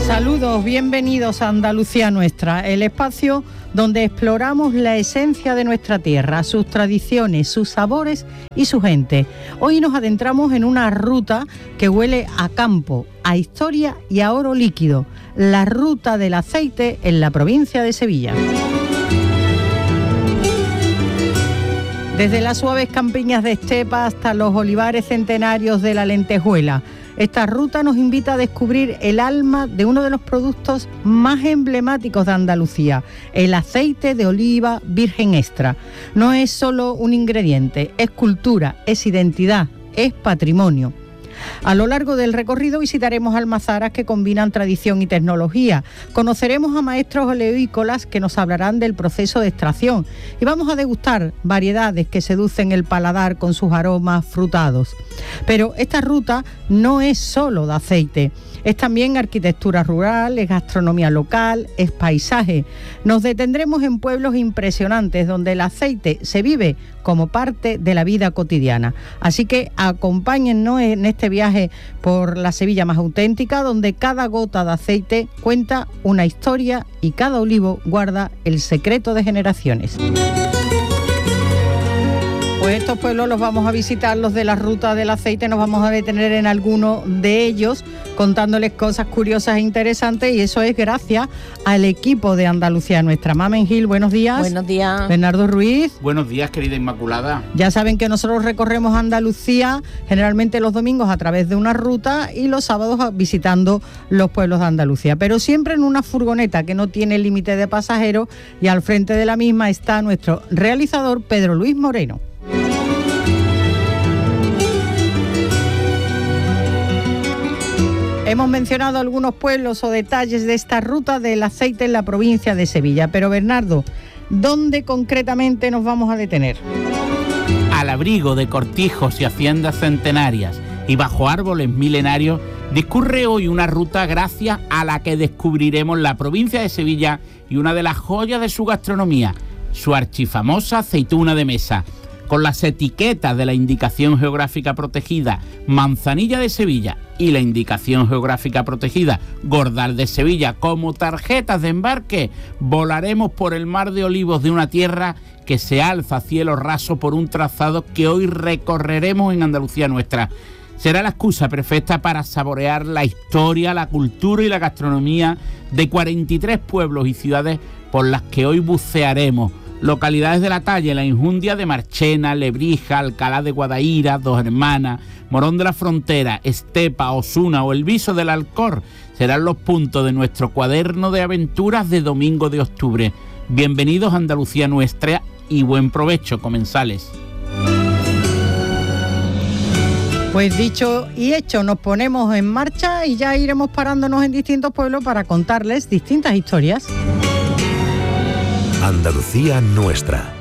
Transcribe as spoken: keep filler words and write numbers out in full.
Saludos, bienvenidos a Andalucía Nuestra, el espacio donde exploramos la esencia de nuestra tierra, sus tradiciones, sus sabores y su gente. Hoy nos adentramos en una ruta que huele a campo, a historia y a oro líquido, la ruta del aceite en la provincia de Sevilla. Desde las suaves campiñas de estepa hasta los olivares centenarios de la lentejuela, esta ruta nos invita a descubrir el alma de uno de los productos más emblemáticos de Andalucía, el aceite de oliva virgen extra. No es solo un ingrediente, es cultura, es identidad, es patrimonio. A lo largo del recorrido visitaremos almazaras que combinan tradición y tecnología. Conoceremos a maestros oleícolas que nos hablarán del proceso de extracción y vamos a degustar variedades que seducen el paladar con sus aromas frutados. Pero esta ruta no es solo de aceite. Es también arquitectura rural, es gastronomía local, es paisaje. Nos detendremos en pueblos impresionantes donde el aceite se vive como parte de la vida cotidiana. Así que acompáñennos en este viaje por la Sevilla más auténtica, donde cada gota de aceite cuenta una historia y cada olivo guarda el secreto de generaciones. Pues estos pueblos los vamos a visitar, los de la ruta del aceite, nos vamos a detener en alguno de ellos contándoles cosas curiosas e interesantes, y eso es gracias al equipo de Andalucía Nuestra. Mamen Gil, buenos días. Buenos días. Bernardo Ruiz. Buenos días, querida Inmaculada. Ya saben que nosotros recorremos Andalucía generalmente los domingos a través de una ruta y los sábados visitando los pueblos de Andalucía, pero siempre en una furgoneta que no tiene límite de pasajeros, y al frente de la misma está nuestro realizador Pedro Luis Moreno. Hemos mencionado algunos pueblos o detalles de esta ruta del aceite en la provincia de Sevilla, pero Bernardo, ¿dónde concretamente nos vamos a detener? Al abrigo de cortijos y haciendas centenarias y bajo árboles milenarios, discurre hoy una ruta gracias a la que descubriremos la provincia de Sevilla y una de las joyas de su gastronomía, su archifamosa aceituna de mesa, con las etiquetas de la indicación geográfica protegida Manzanilla de Sevilla y la indicación geográfica protegida Gordal de Sevilla como tarjetas de embarque. Volaremos por el mar de olivos de una tierra que se alza a cielo raso por un trazado que hoy recorreremos en Andalucía Nuestra. Será la excusa perfecta para saborear la historia, la cultura y la gastronomía de cuarenta y tres pueblos y ciudades por las que hoy bucearemos. Localidades de la talla, la Injundia de Marchena, Lebrija, Alcalá de Guadaíra, Dos Hermanas, Morón de la Frontera, Estepa, Osuna o El Viso del Alcor serán los puntos de nuestro cuaderno de aventuras de domingo de octubre. Bienvenidos a Andalucía Nuestra y buen provecho, comensales. Pues dicho y hecho, nos ponemos en marcha y ya iremos parándonos en distintos pueblos para contarles distintas historias. Andalucía Nuestra,